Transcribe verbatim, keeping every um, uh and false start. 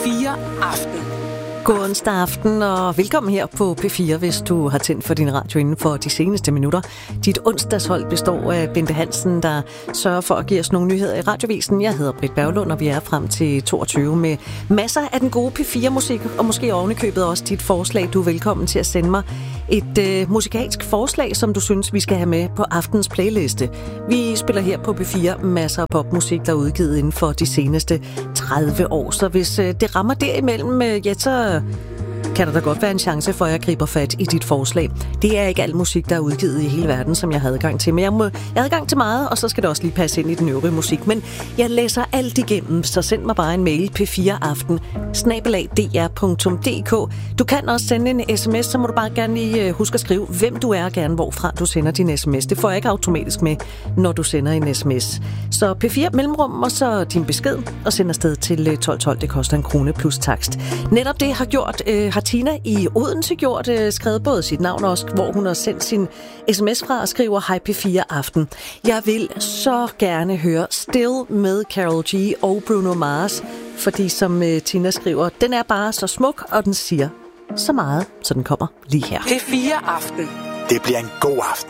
fire Aften. God onsdag aften, og velkommen her på P fire, hvis du har tændt for din radio inden for de seneste minutter. Dit onsdagshold består af Bente Hansen, der sørger for at give os nogle nyheder i radiovisen. Jeg hedder Britt Berglund, og vi er frem til toogtyve med masser af den gode P fire-musik, og måske ovenikøbet også dit forslag. Du er velkommen til at sende mig et øh, musikalsk forslag, som du synes, vi skal have med på aftens playliste. Vi spiller her på P fire masser af popmusik, der er udgivet inden for de seneste tredive år. Så hvis øh, det rammer derimellem, øh, ja, så kan der da godt være en chance for, at jeg griber fat i dit forslag. Det er ikke al musik, der er udgivet i hele verden, som jeg havde adgang til. Men jeg, må, jeg havde adgang til meget, og så skal det også lige passe ind i den øvrige musik. Men jeg læser alt igennem, så send mig bare en mail p fire aften snabel-a d r punktum d k. Du kan også sende en sms, så må du bare gerne lige huske at skrive, hvem du er, og gerne hvorfra du sender din sms. Det får jeg ikke automatisk med, når du sender en sms. Så P fire mellemrum, og så din besked, og send afsted til tolv tolv. Det koster en krone plus takst. Netop det har gjort, øh, har Tina i Odense gjort, øh, skrevet både sit navn og også, hvor hun har sendt sin sms fra og skriver, hej P fire aften. Jeg vil så gerne høre Still med Karol G og Bruno Mars, fordi som øh, Tina skriver, den er bare så smuk, og den siger så meget, så den kommer lige her. P fire Aften. Det bliver en god aften.